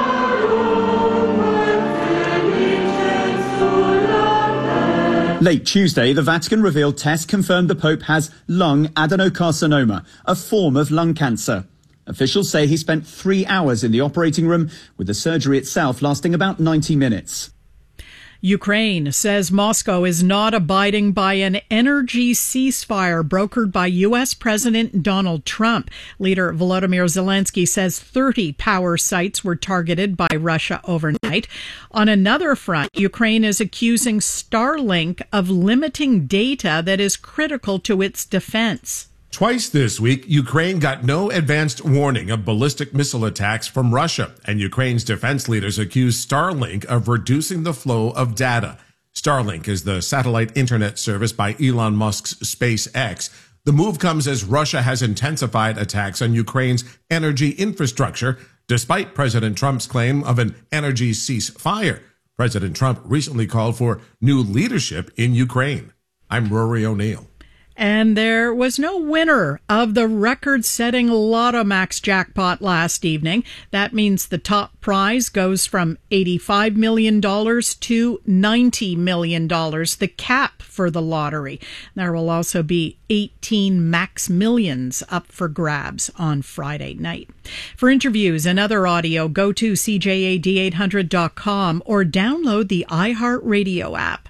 Late Tuesday, the Vatican revealed tests confirmed the Pope has lung adenocarcinoma, a form of lung cancer. Officials say he spent three hours in the operating room, with the surgery itself lasting about ninety minutes. Ukraine says Moscow is not abiding by an energy ceasefire brokered by U S President Donald Trump. Leader Volodymyr Zelensky says thirty power sites were targeted by Russia overnight. On another front, Ukraine is accusing Starlink of limiting data that is critical to its defense. Twice this week, Ukraine got no advanced warning of ballistic missile attacks from Russia, and Ukraine's defense leaders accused Starlink of reducing the flow of data. Starlink is the satellite internet service by Elon Musk's SpaceX. The move comes as Russia has intensified attacks on Ukraine's energy infrastructure, despite President Trump's claim of an energy ceasefire. President Trump recently called for new leadership in Ukraine. I'm Rory O'Neill. And there was no winner of the record-setting Lotto Max jackpot last evening. That means the top prize goes from eighty-five million dollars to ninety million dollars, the cap for the lottery. There will also be eighteen Max Millions up for grabs on Friday night. For interviews and other audio, go to C J A D eight hundred dot com or download the iHeartRadio app.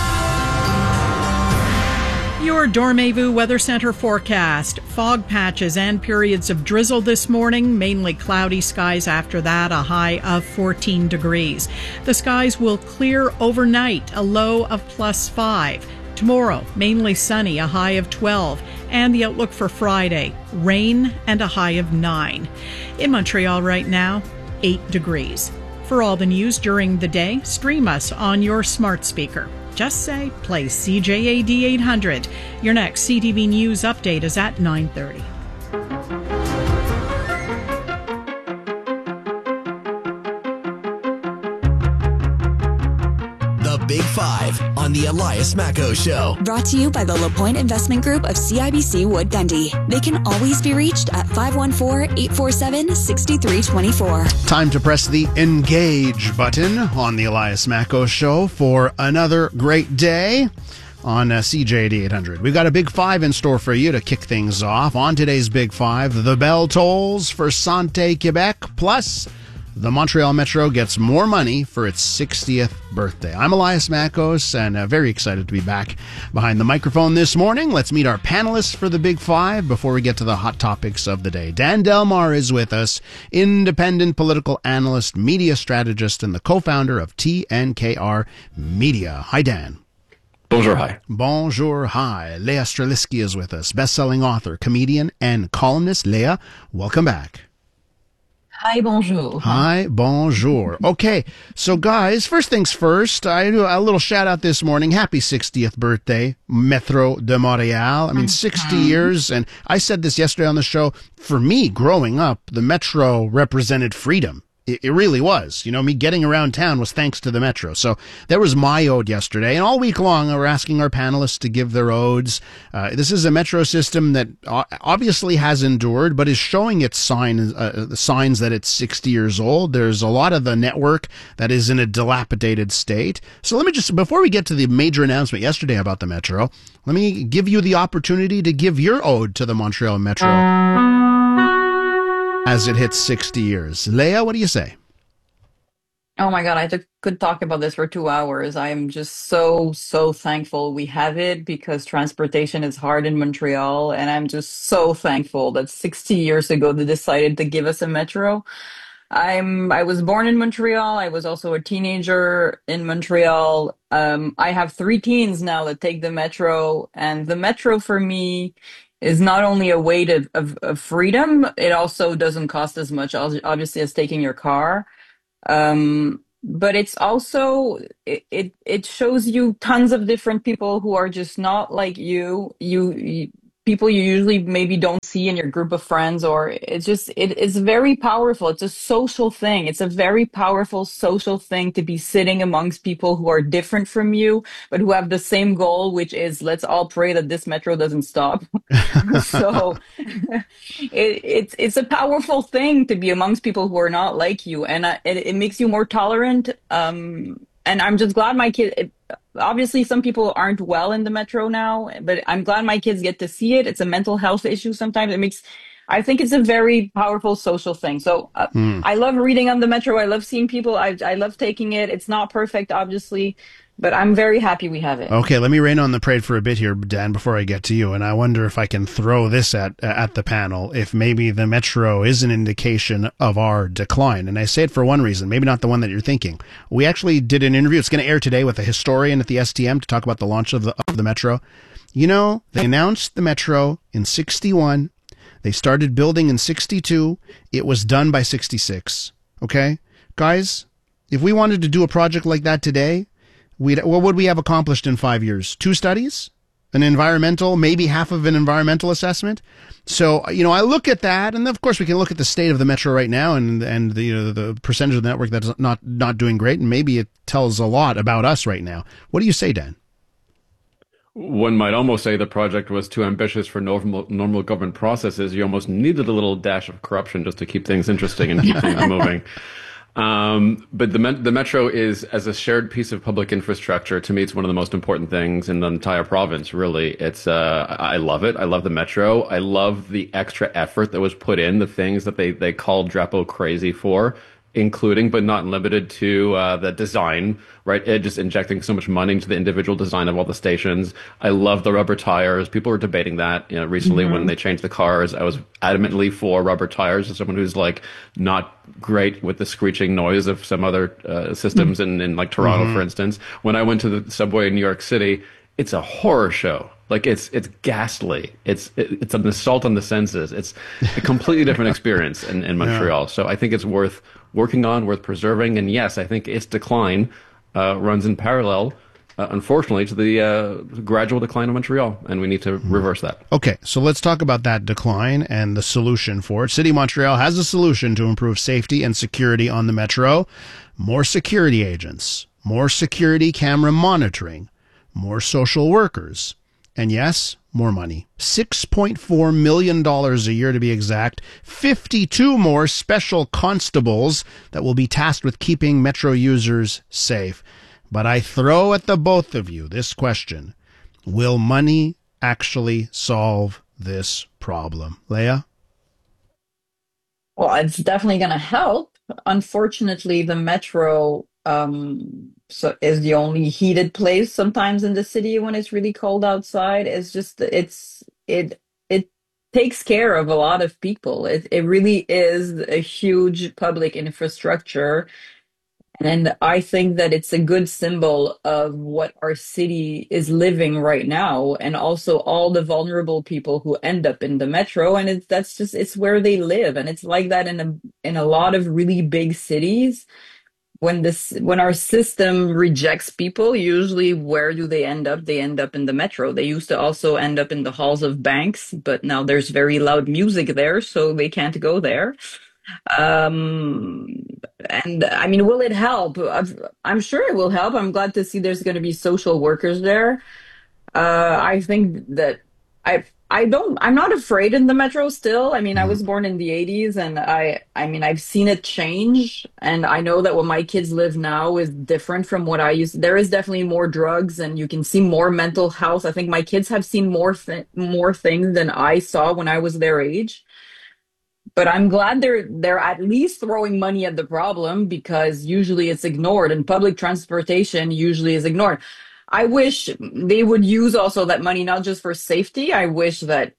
Your Dormevu Weather Center forecast. Fog patches and periods of drizzle this morning, mainly cloudy skies after that, a high of fourteen degrees. The skies will clear overnight, a low of plus five. Tomorrow, mainly sunny, a high of twelve. And the outlook for Friday, rain and a high of nine. In Montreal right now, eight degrees. For all the news during the day, stream us on your smart speaker. Just say, play C J A D eight hundred. Your next C T V News update is at nine thirty. The Big Five on the Elias Macco Show. Brought to you by the LaPointe Investment Group of C I B C Wood Gundy. They can always be reached at five one four, eight four seven, six three two four. Time to press the engage button on the Elias Macco Show for another great day on uh, C J A D eight hundred. We've got a Big Five in store for you to kick things off. On today's Big Five, the bell tolls for Santé Quebec, plus the Montreal Metro gets more money for its sixtieth birthday. I'm Elias Mackos, and uh, very excited to be back behind the microphone this morning. Let's meet our panelists for the Big Five before we get to the hot topics of the day. Dan Delmar is with us, independent political analyst, media strategist, and the co-founder of T N K R Media. Hi, Dan. Bonjour, hi. Bonjour, hi. Leah Streliski is with us, best-selling author, comedian, and columnist. Leah, welcome back. Hi, bonjour. Hi, bonjour. Okay, so guys, first things first, I do a little shout out this morning. Happy sixtieth birthday, Metro de Montréal. I mean, sixty years, and I said this yesterday on the show. For me, growing up, the Metro represented freedom. It, it really was. You know, me getting around town was thanks to the Metro. So there was my ode yesterday. And all week long, we're asking our panelists to give their odes. Uh, this is a Metro system that obviously has endured, but is showing its sign, uh, the signs that it's sixty years old. There's a lot of the network that is in a dilapidated state. So let me just, before we get to the major announcement yesterday about the Metro, let me give you the opportunity to give your ode to the Montreal Metro as it hits sixty years. Leah, what do you say? Oh my God, I t- could talk about this for two hours. I am just so, so thankful we have it because transportation is hard in Montreal. And I'm just so thankful that sixty years ago they decided to give us a metro. I'm, I was born in Montreal. I was also a teenager in Montreal. Um, I have three teens now that take the metro, and the metro for me is not only a way to, of, of freedom, it also doesn't cost as much, obviously, as taking your car. Um, but it's also, it, it, it shows you tons of different people who are just not like you, you, you people you usually maybe don't see in your group of friends, or it's just, it, it's very powerful. It's a social thing. It's a very powerful social thing to be sitting amongst people who are different from you, but who have the same goal, which is let's all pray that this metro doesn't stop. So it, it's, it's a powerful thing to be amongst people who are not like you. And uh, it, it makes you more tolerant. Um, and I'm just glad my kid, it, obviously some people aren't well in the metro now, but I'm glad my kids get to see it. It's a mental health issue sometimes. It makes, I think it's a very powerful social thing. So uh, mm. I love reading on the metro. I love seeing people. I, I love taking it. It's not perfect, obviously, but I'm very happy we have it. Okay, let me rain on the parade for a bit here, Dan, before I get to you. And I wonder if I can throw this at at the panel, if maybe the Metro is an indication of our decline. And I say it for one reason, maybe not the one that you're thinking. We actually did an interview. It's going to air today with a historian at the S T M to talk about the launch of the, of the Metro. You know, they announced the Metro in sixty-one. They started building in sixty-two. It was done by sixty-six. Okay? Guys, if we wanted to do a project like that today, We'd, what would we have accomplished in five years? Two studies? An environmental, maybe half of an environmental assessment? So, you know, I look at that, and of course we can look at the state of the Metro right now and and the, you know, the percentage of the network that's not, not doing great, and maybe it tells a lot about us right now. What do you say, Dan? One might almost say the project was too ambitious for normal, normal government processes. You almost needed a little dash of corruption just to keep things interesting and keep things moving. Um, but the the Metro is, as a shared piece of public infrastructure, to me, it's one of the most important things in the entire province, really. It's, uh, I love it. I love the Metro. I love the extra effort that was put in, the things that they, they called Drapeau crazy for, including, but not limited to, uh, the design, right? It just injecting so much money into the individual design of all the stations. I love the rubber tires. People were debating that, you know, recently mm-hmm. when they changed the cars. I was adamantly for rubber tires as someone who's like not great with the screeching noise of some other uh, systems mm-hmm. in, in like Toronto, mm-hmm. for instance. When I went to the subway in New York City, it's a horror show. Like it's it's ghastly. It's it, it's an assault on the senses. It's a completely different experience in, in Montreal. Yeah. So I think it's worth working on, worth preserving. And yes, I think its decline uh, runs in parallel, uh, unfortunately, to the uh, gradual decline of Montreal, and we need to mm. reverse that. Okay, so let's talk about that decline and the solution for it. City of Montreal has a solution to improve safety and security on the Metro. More security agents, more security camera monitoring, more social workers, and yes, more money. six point four million dollars a year to be exact. fifty-two more special constables that will be tasked with keeping Metro users safe. But I throw at the both of you this question. Will money actually solve this problem? Leah? Well, it's definitely going to help. Unfortunately, the Metro um, so is the only heated place sometimes in the city when it's really cold outside. It's just, it's, it, it takes care of a lot of people. It, it really is a huge public infrastructure. And I think that it's a good symbol of what our city is living right now, and also all the vulnerable people who end up in the Metro. And it's, that's just, it's where they live. And it's like that in a, in a lot of really big cities. When this, when our system rejects people, usually where do they end up? They end up in the Metro. They used to also end up in the halls of banks, but now there's very loud music there, so they can't go there. Um, And I mean, will it help? I'm sure it will help. I'm glad to see there's going to be social workers there. Uh, I think that I I don't I'm not afraid in the metro still. I mean, I was born in the eighties, and I I mean I've seen it change, and I know that what my kids live now is different from what I used. There is definitely more drugs, and you can see more mental health. I think my kids have seen more th- more things than I saw when I was their age. But I'm glad they're they're at least throwing money at the problem, because usually it's ignored, and public transportation usually is ignored. I wish they would use also that money not just for safety. I wish that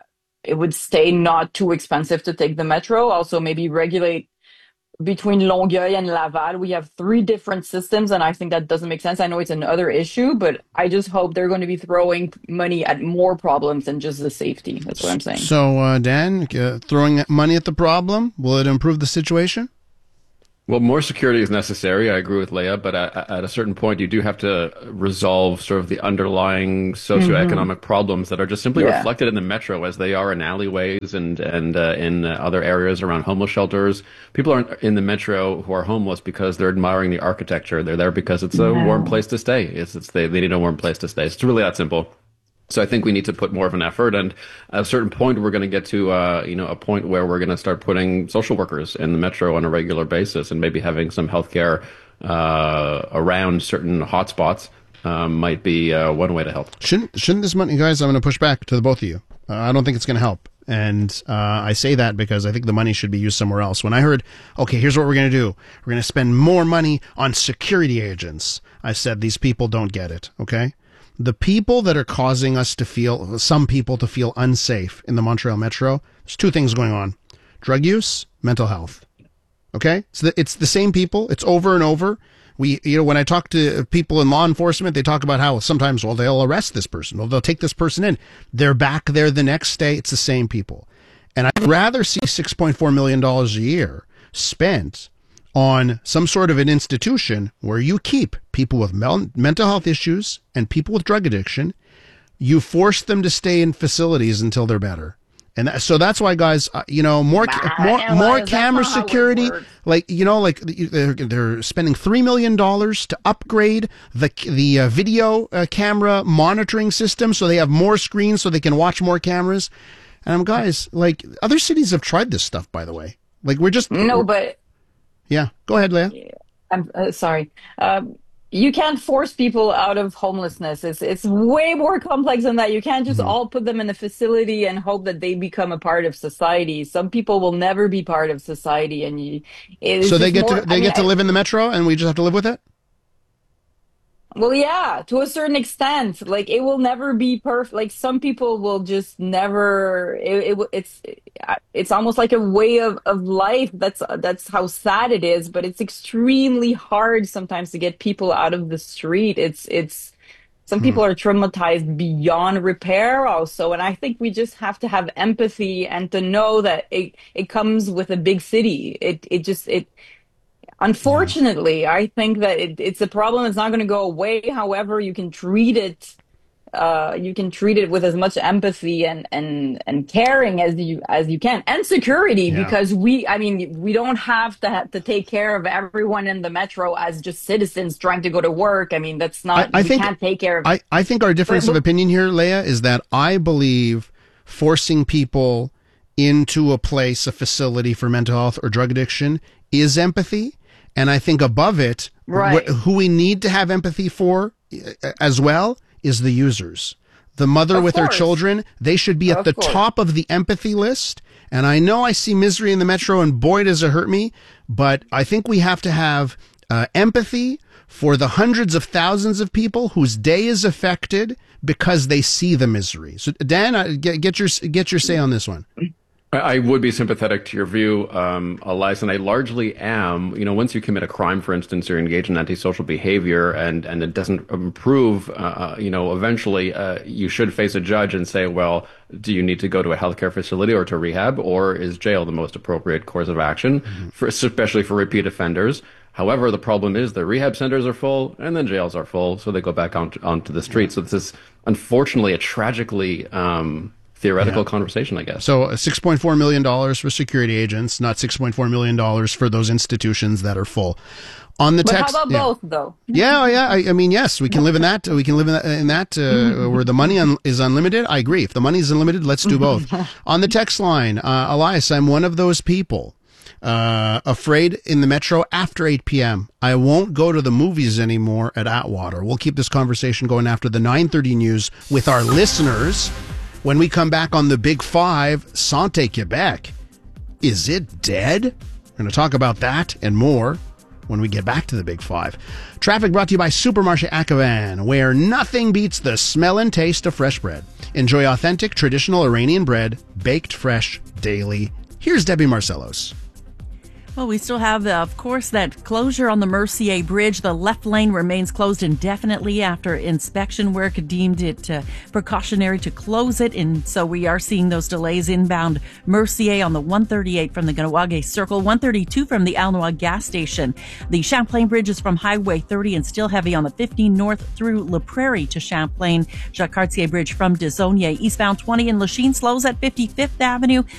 it would stay not too expensive to take the metro. Also, maybe regulate between Longueuil and Laval. We have three different systems, and I think that doesn't make sense. I know it's another issue, but I just hope they're going to be throwing money at more problems than just the safety. That's what I'm saying. So, uh, Dan, uh, throwing money at the problem, will it improve the situation? Well, more security is necessary. I agree with Leah, but at, at a certain point, you do have to resolve sort of the underlying socioeconomic mm-hmm. problems that are just simply yeah. reflected in the metro, as they are in alleyways and and uh, in uh, other areas around homeless shelters. People aren't in the metro who are homeless because they're admiring the architecture. They're there because it's a no. warm place to stay. It's, it's they, they need a warm place to stay. It's really that simple. So I think we need to put more of an effort, and at a certain point, we're going to get to, uh, you know, a point where we're going to start putting social workers in the metro on a regular basis, and maybe having some healthcare uh, around certain hotspots um, might be uh, one way to help. Shouldn't shouldn't this money, guys? I'm going to push back to the both of you. Uh, I don't think it's going to help, and uh, I say that because I think the money should be used somewhere else. When I heard, okay, here's what we're going to do: we're going to spend more money on security agents, I said these people don't get it. Okay. The people that are causing us to feel, some people to feel unsafe in the Montreal Metro, there's two things going on. Drug use, mental health. Okay? So the, it's the same people. It's over and over. We, you know, when I talk to people in law enforcement, they talk about how sometimes, well, they'll arrest this person. Well, they'll take this person in. They're back there the next day. It's the same people. And I'd rather see six point four million dollars a year spent on some sort of an institution where you keep people with mel- mental health issues and people with drug addiction. You force them to stay in facilities until they're better. And that, so that's why, guys, uh, you know, more ca- more, Ella, more camera security, like, you know, like they're, they're spending three million dollars to upgrade the the uh, video uh, camera monitoring system so they have more screens so they can watch more cameras. And um, guys, like, other cities have tried this stuff, by the way. Like, we're just... No, we're, but... Yeah, go ahead, Leah. I'm uh, sorry. Um, you can't force people out of homelessness. It's it's way more complex than that. You can't just mm-hmm. all put them in a facility and hope that they become a part of society. Some people will never be part of society, and you. So they get more, to they I get mean, to live in the metro, and we just have to live with it. Well, yeah, to a certain extent. Like, it will never be perfect. Like, some people will just never. It, it it's it's almost like a way of, of life. That's that's how sad it is. But it's extremely hard sometimes to get people out of the street. It's it's some people are traumatized beyond repair also, and I think we just have to have empathy and to know that it it comes with a big city. It it just it. Unfortunately, I think that it, it's a problem that's not going to go away. However, you can treat it, uh, you can treat it with as much empathy and, and, and caring as you as you can, and security, yeah. because we, I mean, we don't have to have to take care of everyone in the metro as just citizens trying to go to work. I mean, that's not. I, I we think, can't take care of. I, I think our difference but, but, of opinion here, Leah, is that I believe forcing people into a place, a facility for mental health or drug addiction is empathy. And I think above it, right. wh- who we need to have empathy for uh, as well is the users. The mother of with course. her children, they should be at of the course. top of the empathy list. And I know I see misery in the metro, and boy, does it hurt me. But I think we have to have uh, empathy for the hundreds of thousands of people whose day is affected because they see the misery. So, Dan, uh, get, get your get your say on this one. I would be sympathetic to your view, um, Elias, and I largely am. You know, once you commit a crime, for instance, you're engaged in antisocial behavior, and, and it doesn't improve, uh, you know, eventually uh, you should face a judge and say, well, do you need to go to a healthcare facility or to rehab, or is jail the most appropriate course of action, mm-hmm. for, especially for repeat offenders? However, the problem is the rehab centers are full and then jails are full, so they go back onto, onto the streets. So this is, unfortunately, a tragically... Um, theoretical Yeah. conversation, I guess. So uh, six point four million dollars for security agents, not six point four million dollars for those institutions that are full. On the But text, how about yeah. both, though? Yeah, yeah. I, I mean, yes, we can live in that. We can live in that, in that uh, where the money un- is unlimited. I agree. If the money is unlimited, let's do both. On the text line, uh, Elias, I'm one of those people uh, afraid in the metro after eight p.m. I won't go to the movies anymore at Atwater. We'll keep this conversation going after the nine thirty news with our listeners. When we come back on the Big Five, Santé Quebec, is it dead? We're going to talk about that and more when we get back to the Big Five. Traffic brought to you by Supermarché Akavan, where nothing beats the smell and taste of fresh bread. Enjoy authentic, traditional Iranian bread, baked fresh daily. Here's Debbie Marcellos. Well, we still have, uh, of course, that closure on the Mercier Bridge. The left lane remains closed indefinitely after inspection work deemed it uh, precautionary to close it. And so we are seeing those delays inbound Mercier on the one thirty-eight from the Ganawage Circle, one thirty-two from the Alnois gas station. The Champlain Bridge is from Highway thirty and still heavy on the fifteen north through La Prairie to Champlain. Jacques Cartier Bridge from Desaulniers. Eastbound twenty in Lachine slows at fifty-fifth Avenue.